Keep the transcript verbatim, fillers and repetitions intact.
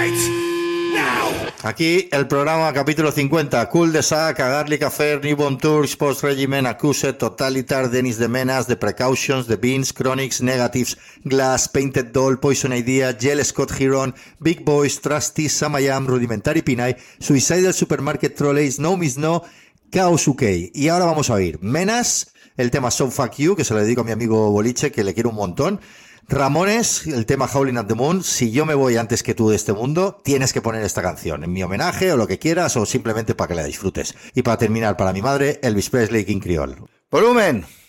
Aquí el programa capítulo cincuenta, Cool de Sac, a Garlic Affair, Newborn Turks, Post Regiment, Accused, Totalitar, Dennis the Menace, The Precautions, The Beans, Chronics, Negatives, Glass, Painted Doll, Poison Idea, Gel Scott Heron, Big Boys, Trusty, Samayam, Rudimentary Pinay, Suicidal Supermarket Trolleys, No Miss No, Chaos U K. Y ahora vamos a oír Menace, el tema So Fuck You, que se lo dedico a mi amigo Boliche, que le quiero un montón. Ramones, el tema Howling at the Moon. Si yo me voy antes que tú de este mundo, tienes que poner esta canción en mi homenaje o lo que quieras, o simplemente para que la disfrutes. Y para terminar, para mi madre, Elvis Presley, King Creole. ¡Volumen!